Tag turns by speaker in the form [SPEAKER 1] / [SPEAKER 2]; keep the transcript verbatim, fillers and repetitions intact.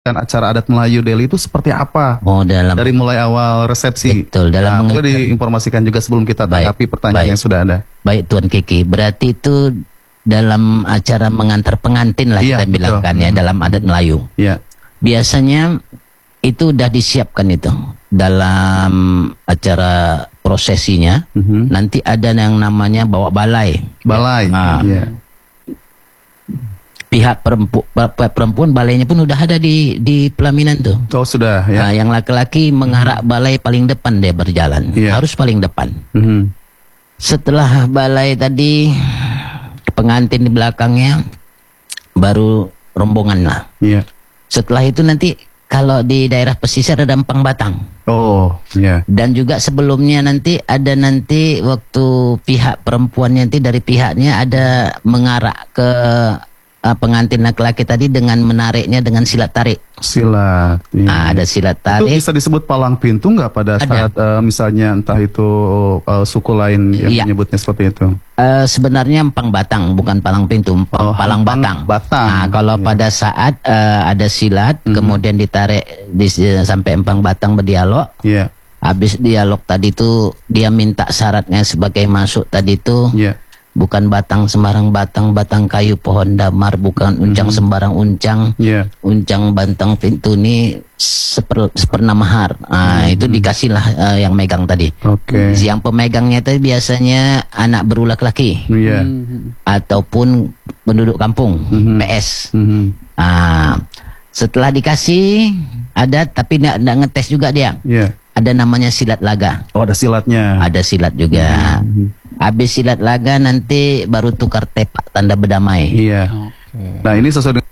[SPEAKER 1] Dan acara adat Melayu Delhi itu seperti apa?
[SPEAKER 2] Oh, dalam
[SPEAKER 1] dari mulai awal resepsi.
[SPEAKER 2] Betul, dalam
[SPEAKER 1] nah, boleh diinformasikan juga sebelum kita tanggapi pertanyaan
[SPEAKER 2] baik.
[SPEAKER 1] yang sudah ada.
[SPEAKER 2] Baik Tuan Kiki, berarti itu dalam acara mengantar pengantin lah
[SPEAKER 1] iya,
[SPEAKER 2] kita bilangkan ya, dalam adat Melayu.
[SPEAKER 1] Iya.
[SPEAKER 2] Biasanya itu udah disiapkan itu dalam acara prosesinya.
[SPEAKER 1] Mm-hmm.
[SPEAKER 2] Nanti ada yang namanya bawa balai.
[SPEAKER 1] Balai.
[SPEAKER 2] Nah,
[SPEAKER 1] iya.
[SPEAKER 2] Pihak perempu, perempuan balainya pun udah ada di di pelaminan tuh.
[SPEAKER 1] Oh sudah ya.
[SPEAKER 2] Nah, yang laki-laki mengarak balai paling depan dia berjalan,
[SPEAKER 1] yeah.
[SPEAKER 2] harus paling depan.
[SPEAKER 1] Mm-hmm.
[SPEAKER 2] Setelah balai tadi, pengantin di belakangnya, baru rombongan lah.
[SPEAKER 1] Yeah.
[SPEAKER 2] Setelah itu nanti kalau di daerah pesisir ada empang batang.
[SPEAKER 1] Oh ya. Yeah.
[SPEAKER 2] Dan juga sebelumnya nanti ada nanti waktu pihak perempuannya nanti dari pihaknya ada mengarak ke Uh, pengantin laki-laki tadi dengan menariknya dengan silat tarik.
[SPEAKER 1] Silat. Iya.
[SPEAKER 2] Nah, ada silat tarik.
[SPEAKER 1] Itu bisa disebut palang pintu nggak pada ada. saat uh, misalnya entah itu uh, suku lain yang iya. menyebutnya seperti itu?
[SPEAKER 2] Uh, sebenarnya empang batang, bukan palang pintu, empang, oh, palang batang.
[SPEAKER 1] batang.
[SPEAKER 2] Nah, kalau iya. pada saat uh, ada silat, mm-hmm. kemudian ditarik di, sampai empang batang berdialog.
[SPEAKER 1] Iya.
[SPEAKER 2] Habis dialog tadi itu dia minta syaratnya sebagai masuk tadi itu.
[SPEAKER 1] Iya.
[SPEAKER 2] Bukan batang sembarang batang, batang kayu pohon damar, bukan uncang mm-hmm. sembarang uncang,
[SPEAKER 1] yeah.
[SPEAKER 2] uncang bantang pintu ini seper, seperna mahar. Nah, mm-hmm. itu dikasihlah uh, yang megang tadi.
[SPEAKER 1] Oke.
[SPEAKER 2] Okay. Yang pemegangnya tadi biasanya anak berulah laki,
[SPEAKER 1] yeah.
[SPEAKER 2] mm-hmm. ataupun penduduk kampung, mm-hmm. P S. Mm-hmm. Nah, setelah dikasih ada tapi tidak ngetes juga dia.
[SPEAKER 1] Yeah.
[SPEAKER 2] Ada namanya silat laga.
[SPEAKER 1] Oh, ada silatnya.
[SPEAKER 2] Ada silat juga. Mm-hmm. Habis silat laga nanti baru tukar tepak tanda berdamai.
[SPEAKER 1] Iya. Okay. Nah ini sesuai dengan